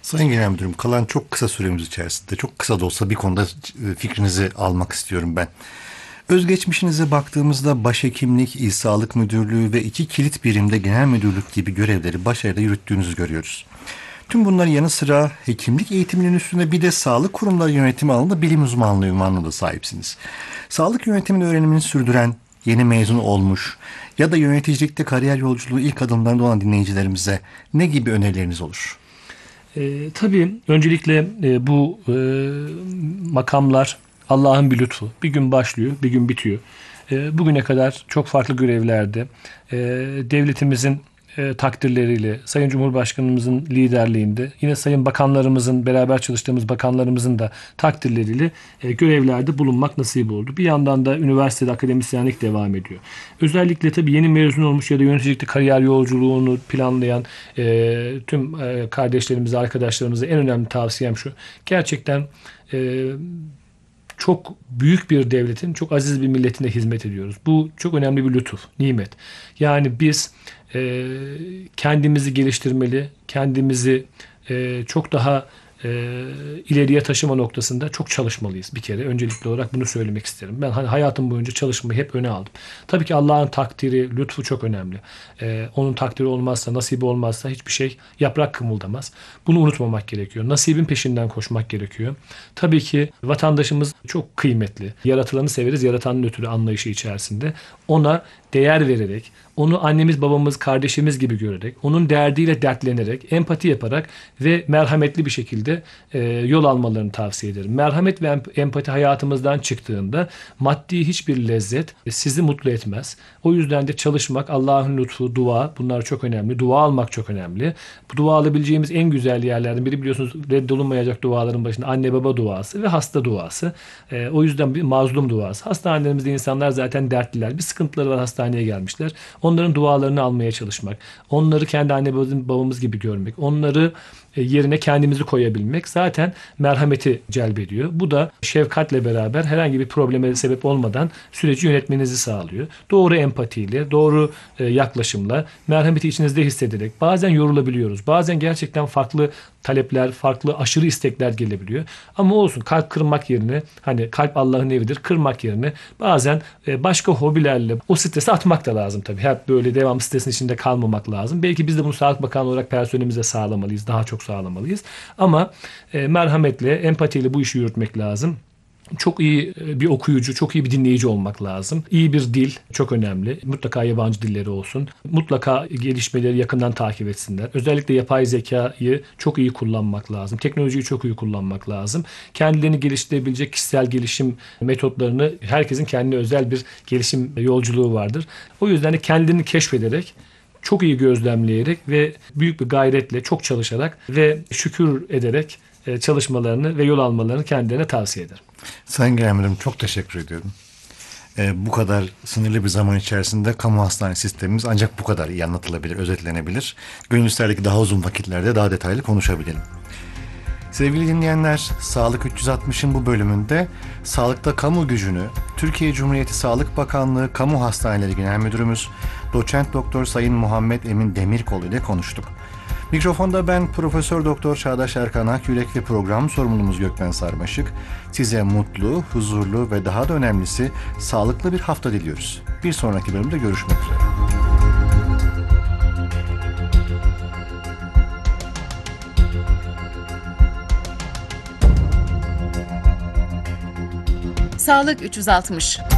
Sayın Genel Müdürüm, kalan çok kısa süremiz içerisinde, çok kısa da olsa bir konuda fikrinizi almak istiyorum ben. Özgeçmişinize baktığımızda başhekimlik, İl Sağlık Müdürlüğü ve 2 kilit birimde genel müdürlük gibi görevleri başarıyla yürüttüğünüzü görüyoruz. Tüm bunların yanı sıra hekimlik eğitiminin üstüne bir de sağlık kurumları yönetimi alanında bilim uzmanlığı unvanına da sahipsiniz. Sağlık yönetimini öğrenimini sürdüren, yeni mezun olmuş ya da yöneticilikte kariyer yolculuğu ilk adımlarında olan dinleyicilerimize ne gibi önerileriniz olur? Tabii öncelikle bu makamlar Allah'ın bir lütfu. Bir gün başlıyor, bir gün bitiyor. Bugüne kadar çok farklı görevlerde devletimizin takdirleriyle, Sayın Cumhurbaşkanımızın liderliğinde, yine Sayın Bakanlarımızın, beraber çalıştığımız bakanlarımızın da takdirleriyle görevlerde bulunmak nasip oldu. Bir yandan da üniversitede akademisyenlik devam ediyor. Özellikle tabii yeni mezun olmuş ya da yöneticilikte kariyer yolculuğunu planlayan tüm kardeşlerimize, arkadaşlarımıza en önemli tavsiyem şu: gerçekten çok büyük bir devletin, çok aziz bir milletine hizmet ediyoruz. Bu çok önemli bir lütuf, nimet. Yani biz kendimizi geliştirmeli, kendimizi çok daha ileriye taşıma noktasında çok çalışmalıyız bir kere. Öncelikli olarak bunu söylemek isterim. Ben hayatım boyunca çalışmayı hep öne aldım. Tabii ki Allah'ın takdiri, lütfu çok önemli. Onun takdiri olmazsa, nasibi olmazsa hiçbir şey, yaprak kımıldamaz. Bunu unutmamak gerekiyor. Nasibin peşinden koşmak gerekiyor. Tabii ki vatandaşımız çok kıymetli. Yaratılanı severiz, yaratanın ötürü anlayışı içerisinde. Ona değer vererek, onu annemiz, babamız, kardeşimiz gibi görerek, onun derdiyle dertlenerek, empati yaparak ve merhametli bir şekilde yol almalarını tavsiye ederim. Merhamet ve empati hayatımızdan çıktığında maddi hiçbir lezzet sizi mutlu etmez. O yüzden de çalışmak, Allah'ın lütfu, dua, bunlar çok önemli. Dua almak çok önemli. Bu dua alabileceğimiz en güzel yerlerden biri, biliyorsunuz, reddolunmayacak duaların başında anne baba duası ve hasta duası. O yüzden bir mazlum duası. Hastanelerimizde insanlar zaten dertliler. Bir sıkıntıları var, hastaneye gelmişler. Onların dualarını almaya çalışmak, onları kendi anne babamız gibi görmek, onları yerine kendimizi koyabilmek zaten merhameti celbediyor. Bu da şefkatle beraber herhangi bir probleme sebep olmadan süreci yönetmenizi sağlıyor. Doğru empatiyle, doğru yaklaşımla, merhameti içinizde hissederek, bazen yorulabiliyoruz. Bazen gerçekten farklı talepler, farklı aşırı istekler gelebiliyor. Ama olsun, kalp kırmak yerine, hani kalp Allah'ın evidir, kırmak yerine bazen başka hobilerle o stresi atmak da lazım tabii. Hep böyle devamlı stresin içinde kalmamak lazım. Belki biz de bunu Sağlık Bakanlığı olarak personelimize sağlamalıyız. Daha çok sağlamalıyız. Ama merhametle, empatiyle bu işi yürütmek lazım. Çok iyi bir okuyucu, çok iyi bir dinleyici olmak lazım. İyi bir dil çok önemli. Mutlaka yabancı dilleri olsun. Mutlaka gelişmeleri yakından takip etsinler. Özellikle yapay zekayı çok iyi kullanmak lazım. Teknolojiyi çok iyi kullanmak lazım. Kendilerini geliştirebilecek kişisel gelişim metotlarını, herkesin kendine özel bir gelişim yolculuğu vardır. O yüzden de kendini keşfederek, çok iyi gözlemleyerek ve büyük bir gayretle, çok çalışarak ve şükür ederek çalışmalarını ve yol almalarını kendilerine tavsiye ederim. Sayın Genel Müdürüm, çok teşekkür ediyorum. Bu kadar sınırlı bir zaman içerisinde kamu hastane sistemimiz ancak bu kadar iyi anlatılabilir, özetlenebilir. Gönül isterdi ki daha uzun vakitlerde daha detaylı konuşabilelim. Sevgili dinleyenler, Sağlık 360'ın bu bölümünde sağlıkta kamu gücünü Türkiye Cumhuriyeti Sağlık Bakanlığı Kamu Hastaneleri Genel Müdürümüz Doçent Doktor Sayın Muhammed Emin Demirkol ile konuştuk. Mikrofonda ben Profesör Doktor Çağdaş Erkan Akyürek ve program sorumlumuz Gökmen Sarmaşık. Size mutlu, huzurlu ve daha da önemlisi sağlıklı bir hafta diliyoruz. Bir sonraki bölümde görüşmek üzere. Sağlık 360